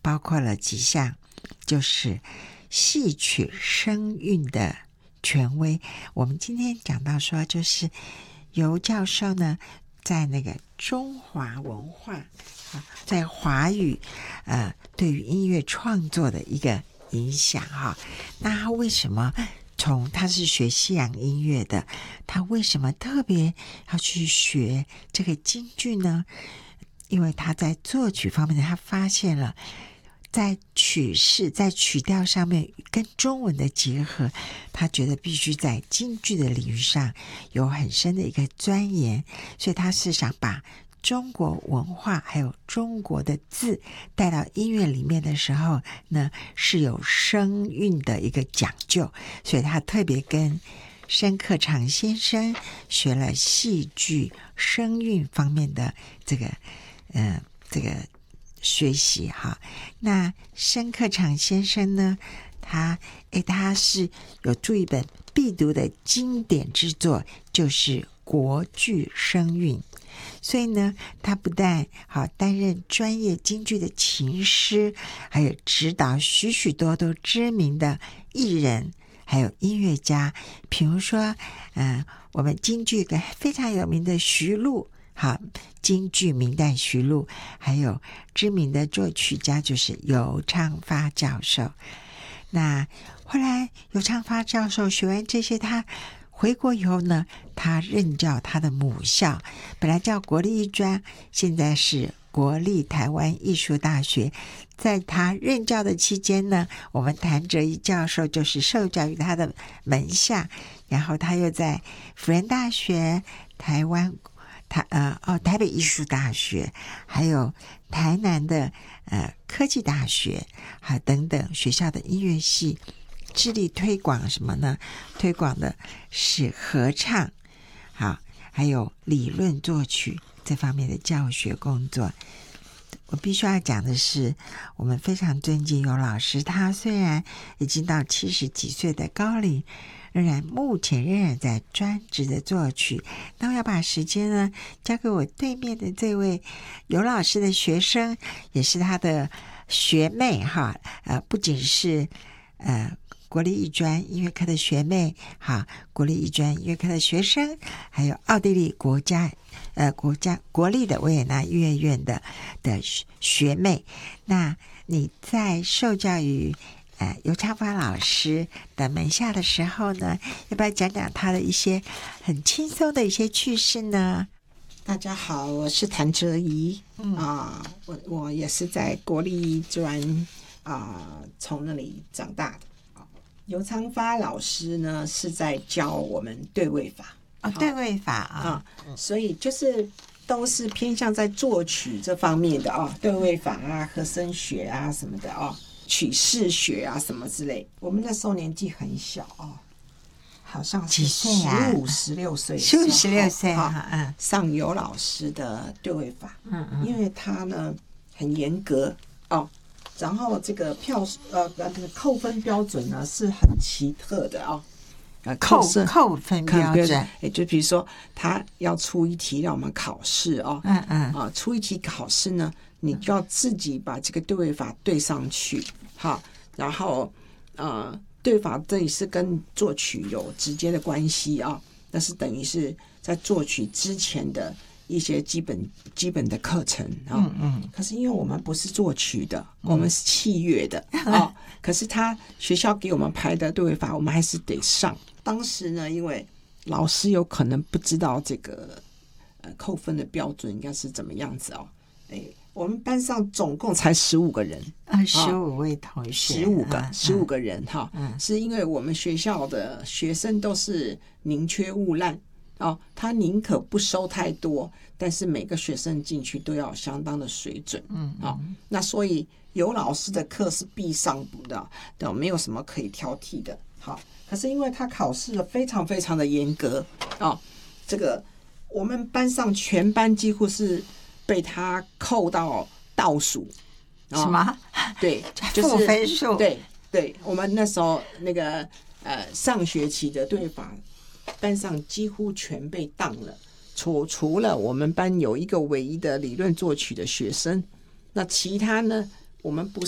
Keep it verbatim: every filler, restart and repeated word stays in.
包括了几项，就是戏曲声韵的权威。我们今天讲到说，就是尤教授呢在那个中华文化在华语呃对于音乐创作的一个影响哈。那他为什么从他是学西洋音乐的，他为什么特别要去学这个京剧呢？因为他在作曲方面他发现了在曲式在曲调上面跟中文的结合，他觉得必须在京剧的领域上有很深的一个钻研，所以他是想把中国文化还有中国的字带到音乐里面的时候呢，是有声韵的一个讲究，所以他特别跟申克常先生学了戏剧声韵方面的这个呃这个学习哈。那申克常先生呢，他诶他是有著一本必读的经典之作，就是国剧声韵。所以呢，他不但好担任专业京剧的琴师，还有指导许许多多知名的艺人还有音乐家，比如说呃，我们京剧一个非常有名的徐璐，好，京剧名旦徐璐，还有知名的作曲家就是尤昌发教授。那后来尤昌发教授学完这些，他回国以后呢，他任教他的母校，本来叫国立艺专，现在是国立台湾艺术大学。在他任教的期间呢，我们谭哲一教授就是受教于他的门下，然后他又在辅仁大学、台湾台呃哦台北艺术大学，还有台南的呃科技大学，还等等学校的音乐系致力推广什么呢？推广的是合唱，好，还有理论作曲这方面的教学工作。我必须要讲的是，我们非常尊敬尤老师，他虽然已经到七十几岁的高龄，仍然目前仍然在专职的作曲。那我要把时间呢交给我对面的这位尤老师的学生，也是他的学妹哈，呃，不仅是呃国立艺专音乐科的学妹，好，国立艺专音乐科的学生，还有奥地利国家呃国家国立的维也纳音乐院的的学妹。那你在受教于呃尤昌发老师的门下的时候呢，要不要讲讲他的一些很轻松的一些趣事呢？ 大家好，我是谭哲仪，嗯啊，我我也是在国立艺专啊，从那里长大的。尤昌发老师呢是在教我们对位法， 哦，对位法啊、 嗯，所以就是都是偏向在作曲这方面的啊，对位法啊、和声学啊什么的啊，曲式学啊什么之类。我们那时候年纪很小啊，好像是十五、十六岁， 十五、十六岁啊， 嗯，上尤老师的对位法，嗯嗯，因为他呢很严格哦。然后这个票呃呃这个扣分标准呢是很奇特的哦， 呃扣扣分标准， 也就比如说他要出一题让我们考试哦，嗯嗯啊出一题考试呢，你就要自己把这个对位法对上去，好，然后呃对法这里是跟作曲有直接的关系啊、哦，那是等于是在作曲之前的一些基本基本的课程啊、哦，嗯嗯。可是因为我们不是作曲的，嗯、我们是器乐的啊、哦。可是他学校给我们排的对位法，我们还是得上。当时呢，因为老师有可能不知道这个呃扣分的标准应该是怎么样子哦。哎，我们班上总共才十五个人啊，十五位同学， 十五个，十五、嗯、个人哈、嗯。是因为我们学校的学生都是宁缺毋滥。哦，他宁可不收太多，但是每个学生进去都要有相当的水准。嗯，好、哦，那所以尤老师的课是必上补的，对，没有什么可以挑剔的。好，可是因为他考试非常非常的严格啊、哦，这个我们班上全班几乎是被他扣到倒数。 什么？ 对，就是负分数。 对对，我们那时候那个呃上学期的对法。班上几乎全被当了，除除了我们班有一个唯一的理论作曲的学生，那其他呢，我们不